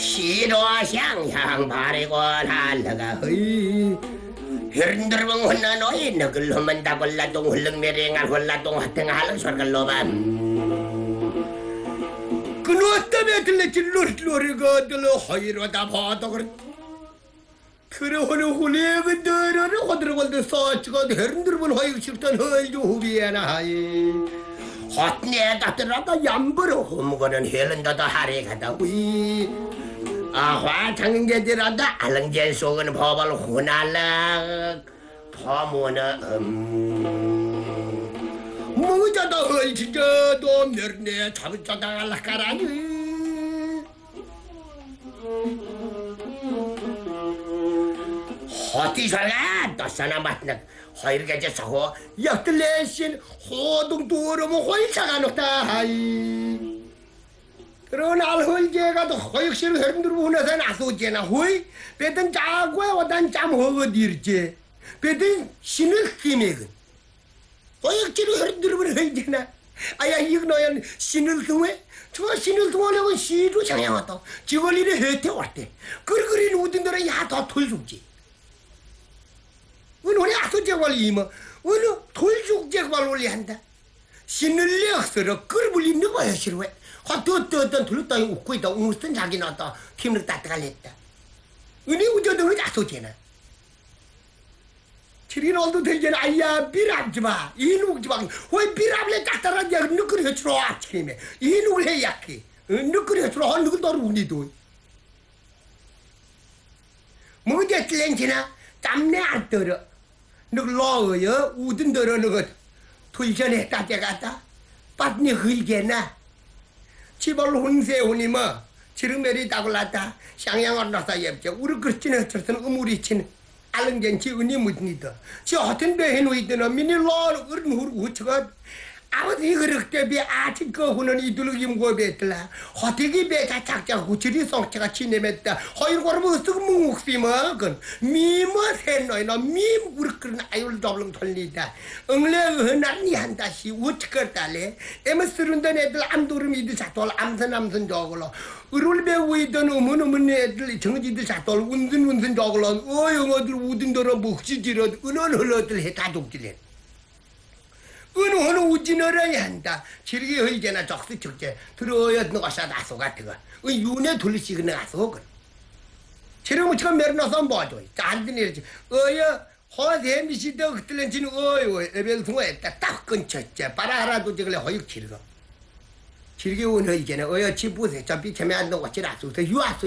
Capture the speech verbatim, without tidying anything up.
시로샹향 바리고 달러가 허이 흐른드르봉 혼나 너희 너글 험한다 골라동 흘릉메랭알 골라동 하탱 할릉 솔갈로밤 그노 때문에 들렸지 로리가 들러 허이로다 봐도 그래 그래 허는 후리가 들어를 호들어골드 써치고 흐른드르봉 허이 싫던 허이도 후비에나 하이 헛내다 들어다 얌버러 험거는 헬른다도 하리 가다 우이 아화 장계지라다 알릉제 속은 법을 혼알락 포모는 음 무자다 헐치저도 멸네 잡자다 알락가라니 허티살가 또사나 맞나 허일게제 서호 역들레신 호동 도로모 호일차가 녹다 하이 그러나 헐제가도 허역시를 흐름들고 혼자서 나서지나 호이 배든 짜고야 와단 짬 허거디르지 배든 신을 끼매근 허역시를 흐름들고 헐제나 아야 이거 너야 신을 통해 저 신을 통하려고 시도 장양왔다 지걸리를 해태 왔대 그리그리 우든들은 야더 돌죽지 은호리 아소제관리 이모 어느 돌죽제관리 한다 신을 내어서로 끌불리 누가야 싫어해 헛떠떠던 둘러따위 웃고 있다 웃은 자기 나왔다 팀을 따뜻할랬다 은희 우저등을 아소제나 치린 얼도 되잖아 아야 비랍지마 이누지마 왜 비랍래 딱따라냐 누구리 해주러 아침에 이누를 해야키 누구리 해주러 한 누구 너를 우니도 뭐게 뜰렌지나 땀내 안 떨어 누구 러어요 우든 떨어 누구 돌전에 따져갔다 빠트니 흘게나 치벌 혼세 오니 뭐 지름메리 따골랐다 샹양 얼나사 엽죠 우리 그렇지는 저선 우물이 친 알릉겐치 은이 묻니다 저 허튼 배 해놓이더나 미니 러어 으른 후르 우처가 아버지 그렇게 배 아직 그 후는 이들을 임고 뱉더라 허태기 배가 작자 후칠이 성체가 치내mes다 허일 걸으면 쓰고 묵묵시 먹은 미머 새너이나 밈 우리 그런 아율 더블름 돌리다 응래 은하니 한다시 우측거달래 에머 쓰른던 애들 암도름 이들 자돌 암선 암선 저걸로 의를 배우이던 어머니 어머니 애들 정지들 자돌 운든 운든 저걸로 어영어들 우든더러 묵시지러 은원 흘러들 해 다독질해 은호는 우진어라야 한다. 지르기 허이제나 적시 적제 들어야 너가사 나서 같은 거. 윤에 돌리시고 나서 그. 지르면 지금 메르나서 뭐죠? 짠든 이러지. 어여 허세 미시더 그들렌지는 어여 에벨 통화했다. 딱 끊쳤지. 바라라도 지금 허육 지르고. 지르기 운 허이제나 어여 지부세 저 비참에 안 놓고 지라서 유아서